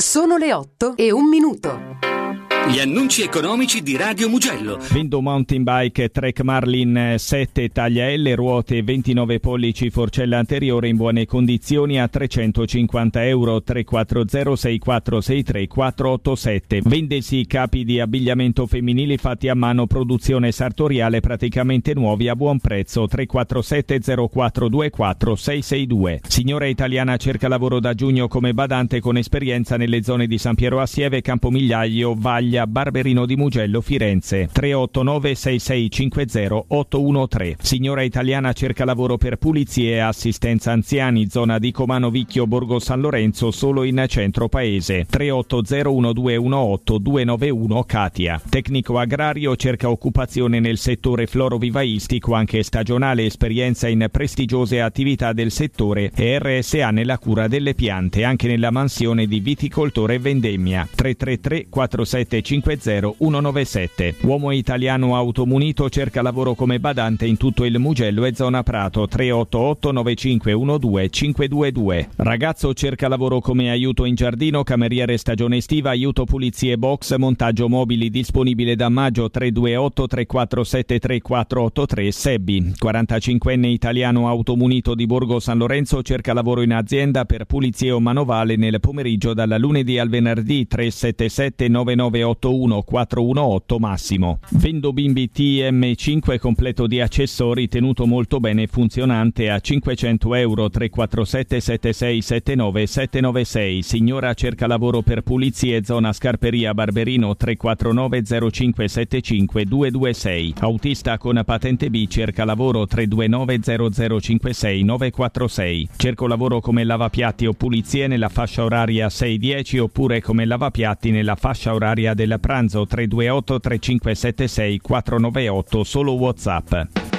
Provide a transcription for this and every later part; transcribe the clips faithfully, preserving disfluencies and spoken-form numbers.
Sono le otto e un minuto. Gli annunci economici di Radio Mugello. Vendo mountain bike Trek Marlin sette taglia L, ruote ventinove pollici, forcella anteriore in buone condizioni a trecentocinquanta euro. Tre quattro zero sei quattro sei tre quattro otto sette. Vendesi capi di abbigliamento femminili fatti a mano, produzione sartoriale, praticamente nuovi a buon prezzo. Tre quattro sette zero quattro due quattro sei sei due. Signora italiana cerca lavoro da giugno come badante con esperienza nelle zone di San Piero Assieve, Campomigliaio, Vaglia, Barberino di Mugello, Firenze. Tre otto nove sei sei cinque zero otto uno tre. Signora italiana cerca lavoro per pulizie e assistenza anziani, zona di Comano Vicchio, Borgo San Lorenzo, solo in centro paese. Tre otto zero uno due uno otto due nove uno Katia. Tecnico agrario cerca occupazione nel settore florovivaistico, anche stagionale, esperienza in prestigiose attività del settore e R S A nella cura delle piante, anche nella mansione di viticoltore e vendemmia. Tre tre tre quattro sette cinque zero uno nove sette. Uomo italiano automunito cerca lavoro come badante in tutto il Mugello e zona Prato. Tre otto otto nove cinque uno due cinque due due. Ragazzo cerca lavoro come aiuto in giardino, cameriere stagione estiva, aiuto pulizie box, montaggio mobili, disponibile da maggio. Tre due otto tre quattro sette tre quattro otto tre. Sebbi, quarantacinquenne italiano automunito di Borgo San Lorenzo, cerca lavoro in azienda per pulizie o manovale nel pomeriggio dal lunedì al venerdì. Tre sette sette nove nove otto uno quattro uno otto massimo. Vendo bimbi T M cinque completo di accessori, tenuto molto bene e funzionante a cinquecento euro. Tre quattro sette sette sei sette nove sette nove sei. Signora cerca lavoro per pulizie, zona Scarperia Barberino. Tre quattro nove zero cinque sette cinque due due sei. Autista con patente B cerca lavoro. Tre due nove zero zero cinque sei nove quattro sei. Cerco lavoro come lavapiatti o pulizie nella fascia oraria sei dieci oppure come lavapiatti nella fascia oraria del pranzo. Tre due otto tre cinque sette sei quattro nove otto, solo WhatsApp.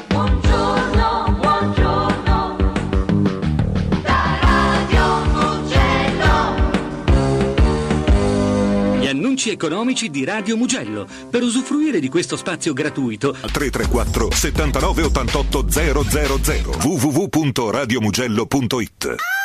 Buongiorno, buongiorno, da Radio Mugello. Gli annunci economici di Radio Mugello. Per usufruire di questo spazio gratuito tre tre quattro settantanove ottantotto zero zero zero w w w punto radio mugello punto it.